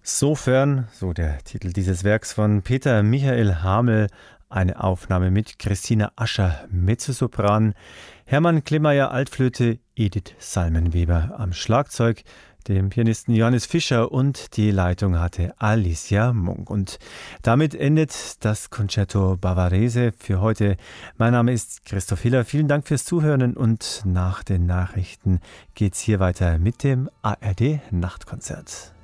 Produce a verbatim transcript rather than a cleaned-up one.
Sofern, so der Titel dieses Werks von Peter Michael Hamel, eine Aufnahme mit Christina Ascher, Mezzosopran, Hermann Klimayer, Altflöte, Edith Salmenweber am Schlagzeug, dem Pianisten Johannes Fischer, und die Leitung hatte Alicia Munk. Und damit endet das Concerto Bavarese für heute. Mein Name ist Christoph Hiller. Vielen Dank fürs Zuhören, und nach den Nachrichten geht's hier weiter mit dem A R D Nachtkonzert.